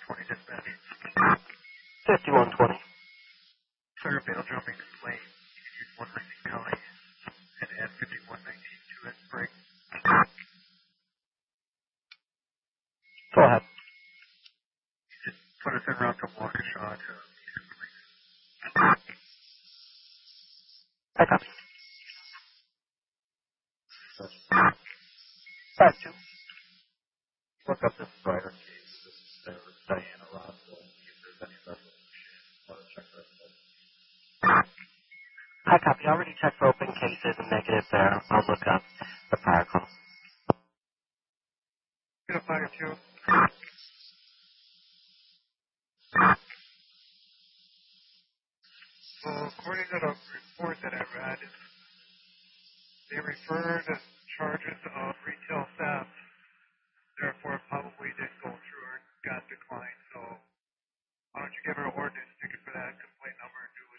5120 dispatch. 5120. Clear bail jumping lane, 119 County, and add 5119 to it, break. Go ahead. Just put us in route from Waukesha to I copy. 5-2. Look up this Brighter case. This is Diana Roswell. See if there's any resolution. Want to check resolution. I copy. I already checked for open cases and negative there. I'll look up the prior call. get a fire two. So according to the report that I read, they referred charges of retail theft. Therefore, probably didn't go through or got declined. So why don't you give her an ordinance ticket for that complaint number and do